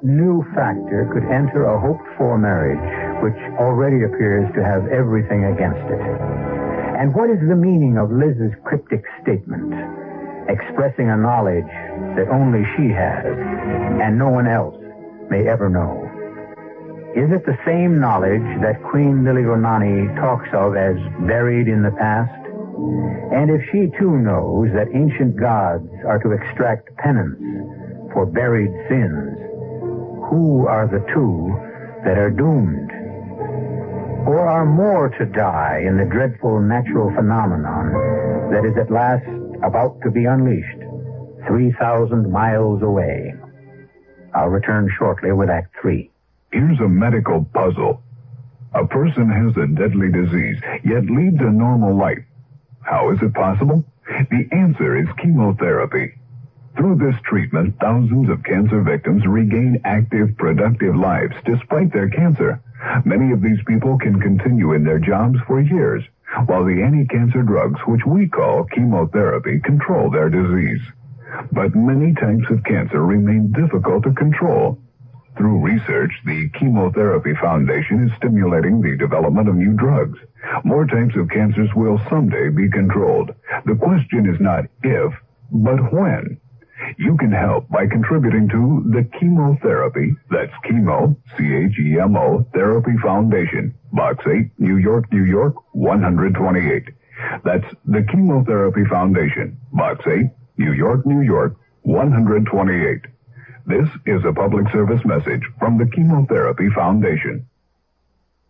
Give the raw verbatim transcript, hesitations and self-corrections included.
What new factor could enter a hoped-for marriage which already appears to have everything against it? And what is the meaning of Liz's cryptic statement, expressing a knowledge that only she has and no one else may ever know? Is it the same knowledge that Queen Liliuonaoni talks of as buried in the past? And if she too knows that ancient gods are to extract penance for buried sins, who are the two that are doomed? Or are more to die in the dreadful natural phenomenon that is at last about to be unleashed three thousand miles away? I'll return shortly with Act Three. Here's a medical puzzle. A person has a deadly disease, yet leads a normal life. How is it possible? The answer is chemotherapy. Through this treatment, thousands of cancer victims regain active, productive lives despite their cancer. Many of these people can continue in their jobs for years, while the anti-cancer drugs, which we call chemotherapy, control their disease. But many types of cancer remain difficult to control. Through research, the Chemotherapy Foundation is stimulating the development of new drugs. More types of cancers will someday be controlled. The question is not if, but when. You can help by contributing to the Chemotherapy, that's chemo, C H E M O, Therapy Foundation, Box eight, New York, New York, one twenty-eight. That's the Chemotherapy Foundation, Box eight, New York, New York, one twenty-eight. This is a public service message from the Chemotherapy Foundation.